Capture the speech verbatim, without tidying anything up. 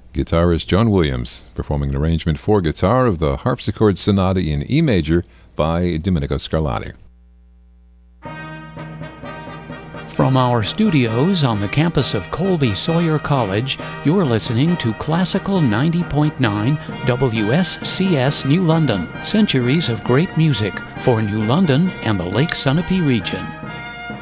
Guitarist John Williams performing an arrangement for guitar of the Harpsichord Sonata in E major by Domenico Scarlatti. From our studios on the campus of Colby Sawyer College, you're listening to Classical ninety point nine W S C S New London, centuries of great music for New London and the Lake Sunapee region.